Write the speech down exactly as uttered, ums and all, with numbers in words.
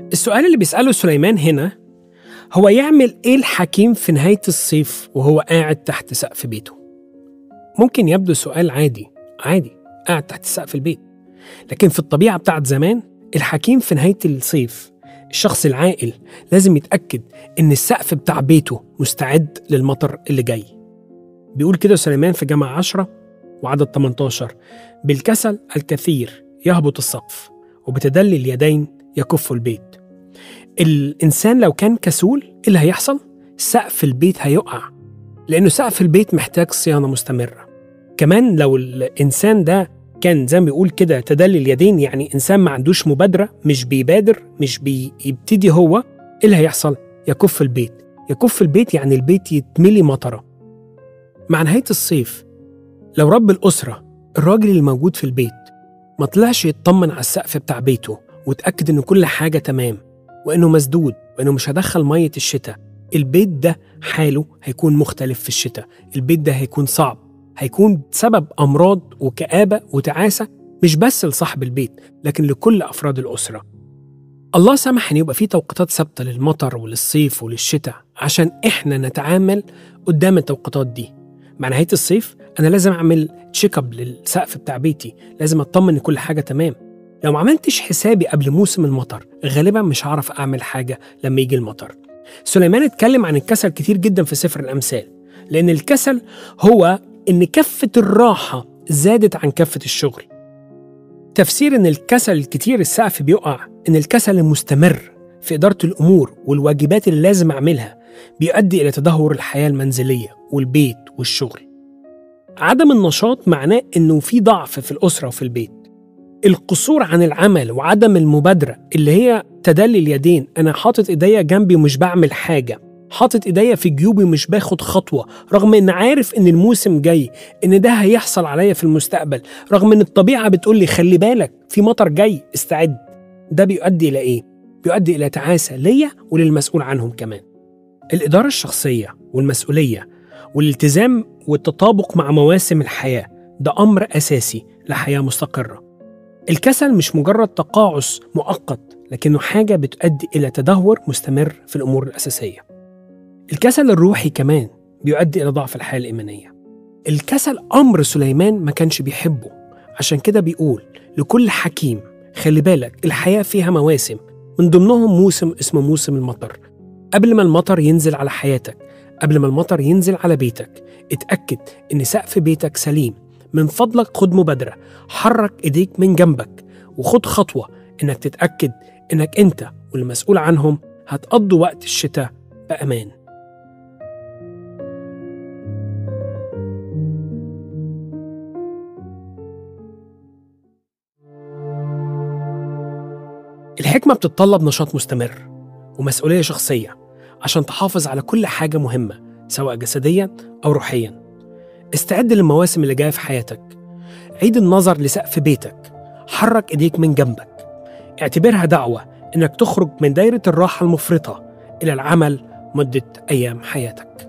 السؤال اللي بيسأله سليمان هنا هو يعمل إيه الحكيم في نهاية الصيف وهو قاعد تحت سقف بيته؟ ممكن يبدو سؤال عادي عادي قاعد تحت سقف البيت، لكن في الطبيعة بتاعت زمان الحكيم في نهاية الصيف، الشخص العاقل لازم يتأكد إن السقف بتاع بيته مستعد للمطر اللي جاي. بيقول كده سليمان في جامعة عشرة وعدد ثمانية عشر: بالكسل الكثير يهبط السقف، وبتدلي اليدين يكف البيت. الإنسان لو كان كسول إيه اللي هيحصل؟ سقف البيت هيقع، لأنه سقف البيت محتاج صيانة مستمرة. كمان لو الإنسان ده كان زي ما بيقول كده تدلي اليدين، يعني إنسان ما عندوش مبادرة، مش بيبادر، مش بيبتدي هو، إيه اللي هيحصل؟ يكف البيت. يكف البيت يعني البيت يتملي مطرة. مع نهاية الصيف لو رب الأسرة الراجل اللي موجود في البيت ما طلعش يطمن على السقف بتاع بيته وتأكد إنه كل حاجة تمام وإنه مسدود وإنه مش هدخل مية الشتاء، البيت ده حاله هيكون مختلف في الشتاء. البيت ده هيكون صعب، هيكون سبب أمراض وكآبة وتعاسة، مش بس لصاحب البيت لكن لكل أفراد الأسرة. الله سمح إن يبقى فيه توقيتات ثابتة للمطر وللصيف وللشتاء عشان إحنا نتعامل قدام التوقيتات دي. مع نهاية الصيف أنا لازم أعمل تشيك اب للسقف بتاع بيتي، لازم أطمن إن كل حاجة تمام. لو ما عملتش حسابي قبل موسم المطر غالبا مش هعرف أعمل حاجة لما يجي المطر. سليمان اتكلم عن الكسل كتير جدا في سفر الأمثال، لأن الكسل هو إن كفة الراحة زادت عن كفة الشغل. تفسير إن الكسل الكتير السقف بيقع إن الكسل المستمر في إدارة الأمور والواجبات اللي لازم أعملها بيؤدي إلى تدهور الحياة المنزلية والبيت والشغل. عدم النشاط معناه إنه في ضعف في الأسرة وفي البيت. القصور عن العمل وعدم المبادرة اللي هي تدلي اليدين، أنا حاطط إيديا جنبي ومش بعمل حاجة، حاطط إيديا في جيوبي مش باخد خطوة، رغم إن عارف إن الموسم جاي، إن ده هيحصل عليا في المستقبل، رغم إن الطبيعة بتقول لي خلي بالك في مطر جاي استعد. ده بيؤدي إلى إيه؟ بيؤدي إلى تعاسة ليا وللمسؤول عنهم كمان. الإدارة الشخصية والمسؤولية والالتزام والتطابق مع مواسم الحياة ده أمر أساسي لحياة مستقرة. الكسل مش مجرد تقاعس مؤقت، لكنه حاجة بتؤدي إلى تدهور مستمر في الأمور الأساسية. الكسل الروحي كمان بيؤدي إلى ضعف الحياة الإيمانية. الكسل أمر سليمان ما كانش بيحبه، عشان كده بيقول لكل حكيم خلي بالك الحياة فيها مواسم، من ضمنهم موسم اسمه موسم المطر. قبل ما المطر ينزل على حياتك، قبل ما المطر ينزل على بيتك، اتأكد إن سقف بيتك سليم. من فضلك خد مبادرة، حرك إيديك من جنبك وخد خطوة إنك تتأكد إنك أنت والمسؤول عنهم هتقضوا وقت الشتاء بأمان. الحكمة بتتطلب نشاط مستمر ومسؤولية شخصية عشان تحافظ على كل حاجة مهمة سواء جسديا أو روحيا. استعد للمواسم اللي جاية في حياتك. عيد النظر لسقف بيتك، حرك إيديك من جنبك. اعتبرها دعوة إنك تخرج من دايرة الراحة المفرطة إلى العمل مدة أيام حياتك.